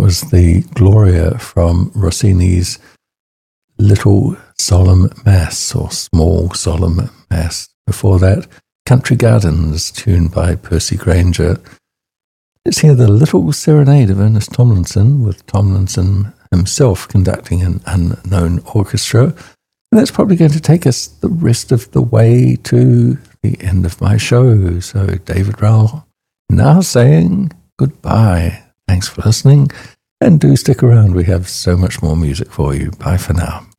was the Gloria from Rossini's Little Solemn Mass, or Small Solemn Mass. Before that, Country Gardens, tuned by Percy Granger. Let's hear the Little Serenade of Ernest Tomlinson, with Tomlinson himself conducting an unknown orchestra. And that's probably going to take us the rest of the way to the end of my show. So David Rowell now saying goodbye. Thanks for listening, and do stick around. We have so much more music for you. Bye for now.